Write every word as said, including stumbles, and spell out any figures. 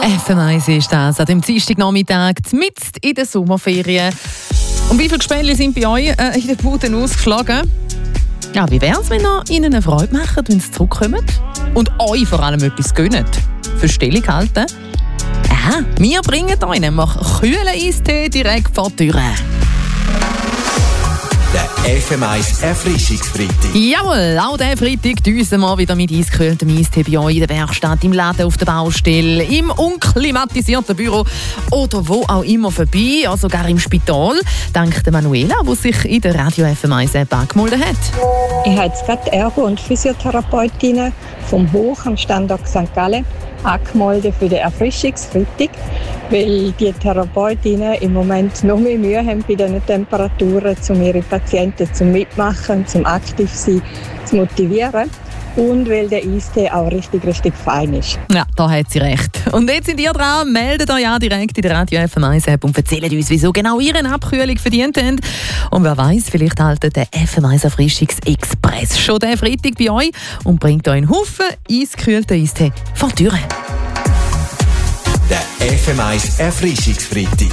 F M eins ist das an dem Dienstagnachmittag, mitten in den Sommerferien. Und wie viele Gespänli sind bei euch äh, in den Buden ausgeschlagen? Ja, wie wäre es, wenn ihr ihnen eine Freude macht, wenn sie zurückkommen? Und euch vor allem etwas gönnen? Für Stellung halten? Aha, wir bringen euch nämlich kühlen Eistee direkt vor die Tür. Der F M eins Erfrischungsfreitag. Jawohl, auch diesen Freitag düsen wir wieder mit eiskühltem Eistee bei euch in der Werkstatt, im Laden, auf der Baustelle, im unklimatisierten Büro oder wo auch immer vorbei, ja, sogar im Spital. Dank der Manuela, die sich in der Radio F M eins App angemeldet hat. Ich habe jetzt gerade Ergo- und Physiotherapeutinnen vom Hoch am Standort Sankt Gallen angemeldet für den Erfrischungsfreitag, weil die Therapeutinnen im Moment noch mehr Mühe haben bei diesen Temperaturen, um ihre Patienten zum Mitmachen, zum aktiv sein, zu motivieren. Und weil der Eistee auch richtig, richtig fein ist. Ja, da hat sie recht. Und jetzt sind ihr dran, meldet euch ja direkt in der Radio F M eins App und erzählt uns, wieso genau ihr eine Abkühlung verdient habt. Und wer weiss, vielleicht haltet der F M eins Erfrischungsexpress schon den Freitag bei euch und bringt euch einen Haufen eiskühlten Eistee vor die Tür. Der F M eins Erfrischungsfreitag.